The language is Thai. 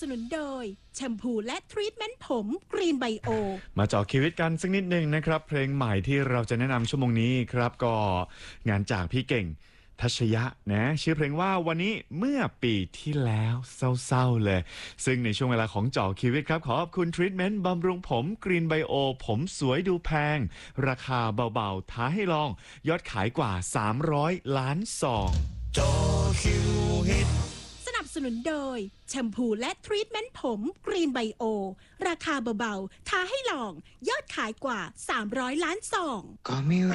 นุนโดยแชมพูและทรีทเมนต์ผมกรีนไบโอมาเจาะชีวิตกันสักนิดหนึ่งนะครับเพลงใหม่ที่เราจะแนะนำชั่วโมงนี้ครับก็งานจากพี่เก่งทัชยะนะชื่อเพลงว่าวันนี้เมื่อปีที่แล้วเศร้าๆเลยซึ่งในช่วงเวลาของเจาะชีวิตครับขอบคุณทรีทเมนต์บำรุงผมกรีนไบโอผมสวยดูแพงราคาเบาๆท้าให้ลองยอดขายกว่า300 ล้านซองจอคิวฮิตสนับสนุนโดยแชมพูและทรีทเมนต์ผมกรีนไบโอราคาเบาๆท้าให้ลองยอดขายกว่า300 ล้านซองก็ไม่